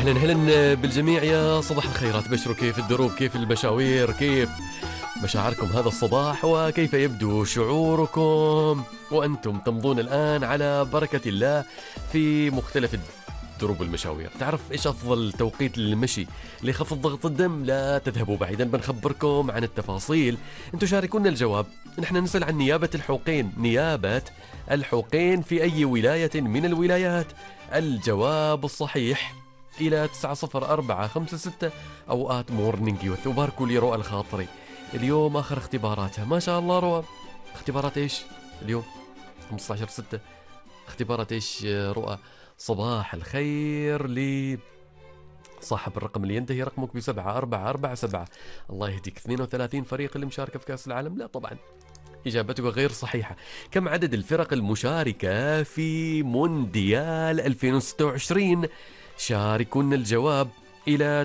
أهلا أهلا بالجميع، يا صباح الخيرات. بشروا كيف الدروب، كيف المشاوير، كيف مشاعركم هذا الصباح، وكيف يبدو شعوركم وأنتم تمضون الآن على بركة الله في مختلف الدروب والمشاوير. تعرف إيش أفضل توقيت للمشي لخفض ضغط الدم؟ لا تذهبوا بعيدا، بنخبركم عن التفاصيل. انتم شاركونا الجواب. نحن نسأل عن نيابة الحوقين، نيابة الحوقين في أي ولاية من الولايات؟ الجواب الصحيح إلى 90456 أو مورنينج يوث. وباركوا لي رؤى الخاطري، اليوم آخر اختباراتها. ما شاء الله رؤى. اختبارات إيش اليوم؟ 15/6. اختبارات إيش رؤى؟ صباح الخير صاحب الرقم اللي ينتهي رقمك ب7447. الله يهديك. 32 فريق اللي مشاركة في كأس العالم؟ لا طبعا، إجابتك غير صحيحة. كم عدد الفرق المشاركة في مونديال 2026؟ شاركونا الجواب إلى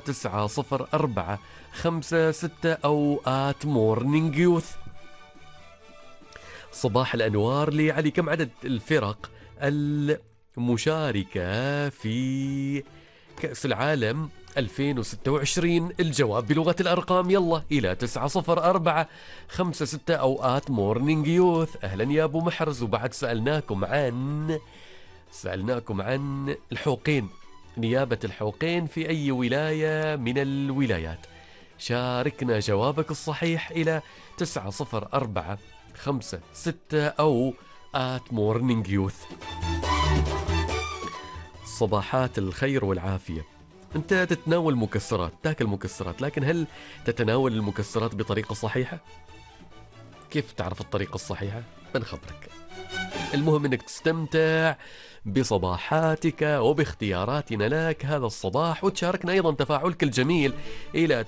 90456 أو مورنينج يوث. صباح الأنوار لعلي. كم عدد الفرق المشاركة في كأس العالم 2026؟ الجواب بلغة الأرقام، يلا، إلى 90456 أو مورنينج يوث. أهلا يا أبو محرز. وبعد سألناكم عن الحوقين، نيابة الحوقين في أي ولاية من الولايات؟ شاركنا جوابك الصحيح إلى 90456 أو مورنينج يوث. صباحات الخير والعافية. أنت تتناول مكسرات، تاكل مكسرات، لكن هل تتناول المكسرات بطريقة صحيحة؟ كيف تعرف الطريقة الصحيحة؟ بنخبرك. المهم أنك تستمتع بصباحاتك وباختياراتنا لك هذا الصباح، وتشاركنا أيضا تفاعلك الجميل إلى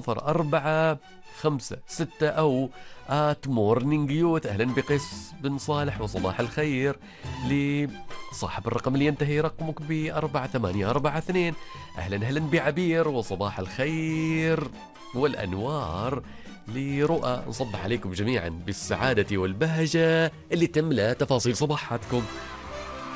90456 أو مورنينج يوث. أهلا بقيس بن صالح، وصباح الخير لصاحب الرقم اللي ينتهي رقمك ب4842. أهلا أهلا بعبير، وصباح الخير والأنوار لرؤى. نصبح عليكم جميعا بالسعادة والبهجة اللي تملأ تفاصيل صباحاتكم.